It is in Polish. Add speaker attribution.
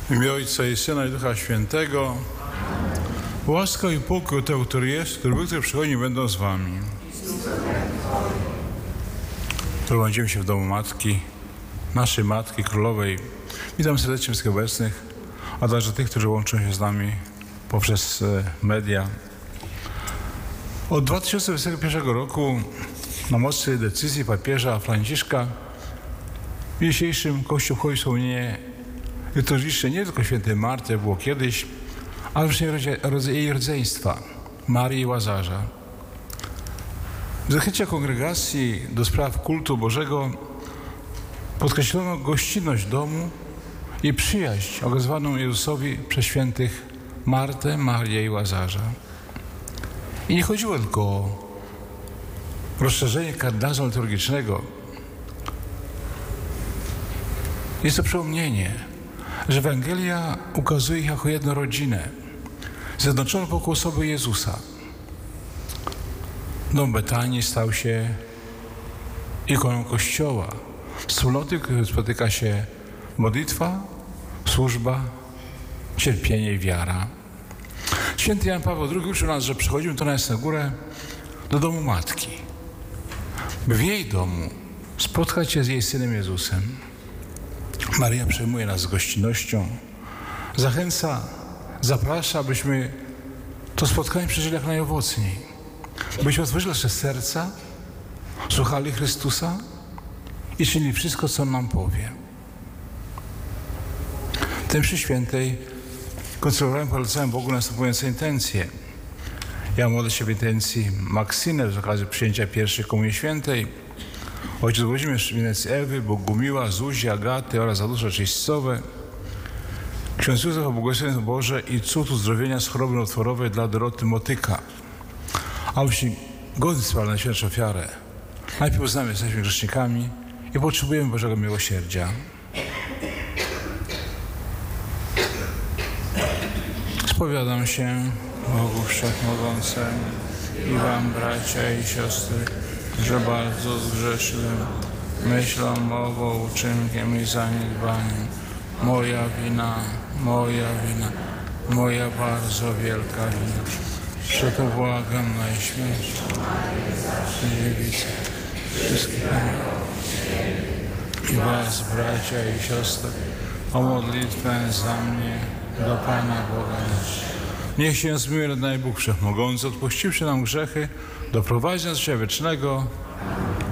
Speaker 1: W imię Ojca i Syna i Ducha Świętego. Łaska i pokój tego, który jest, który był, który przychodzi, będą z wami. Prowadzimy się w domu Matki, naszej Matki Królowej. Witam serdecznie wszystkich obecnych, a także tych, którzy łączą się z nami poprzez media. Od 2021 roku na mocy decyzji papieża Franciszka w dzisiejszym Kościół wchodzi w wspomnienie liturgiczne nie tylko świętej Marty, jak było kiedyś, ale właśnie jej rodzeństwa, Marii i Łazarza. W zachęcie kongregacji do spraw kultu Bożego podkreślono gościnność domu i przyjaźń okazywaną Jezusowi przez świętych Martę, Marię i Łazarza. I nie chodziło tylko o rozszerzenie kalendarza liturgicznego. Jest to przypomnienie, że Ewangelia ukazuje ich jako jedną rodzinę, zjednoczoną wokół osoby Jezusa. Dom Betanii stał się ikoną Kościoła, wspólnoty, w której spotyka się modlitwa, służba, cierpienie i wiara. Święty Jan Paweł II uczył nas, że przychodzimy tu na Jasną Górę do domu Matki, by w jej domu spotkać się z jej Synem Jezusem. Maryja przyjmuje nas z gościnnością, zachęca, zaprasza, abyśmy to spotkanie przeżyli jak najowocniej, byśmy otworzyli nasze serca, słuchali Chrystusa i czynili wszystko, co On nam powie. W tym mszy świętej konsekrowałem, polecałem Bogu następujące intencje. Ja modlę się w intencji Maksynę z okazji przyjęcia pierwszej Komunii Świętej. Ojciec Włodzimierz w intencji Ewy, Bogumiła, Zuzi, Agaty oraz za dusze czyśćcowe. Ksiądz Józef o błogosławieństwo Boże i cud uzdrowienia z choroby nowotworowej dla Doroty Motyka. Abyśmy godni sprawę na świętszą ofiarę. Najpierw uznamy, że jesteśmy grzesznikami i potrzebujemy Bożego miłosierdzia. Spowiadam się Bogu Wszechmogącemu i wam, bracia i siostry, że bardzo zgrzeszyłem myślą, mową, uczynkiem i zaniedbaniem. Moja wina, moja bardzo wielka wina. Przeto błagam Najświętszą Dziewicę, wszystkich i was, bracia i siostry, o modlitwę za mnie do Pana Boga naszego. Niech się zmiłuje nad nami Bóg Wszechmogący, odpuściwszy nam grzechy, doprowadzi nas do życia wiecznego.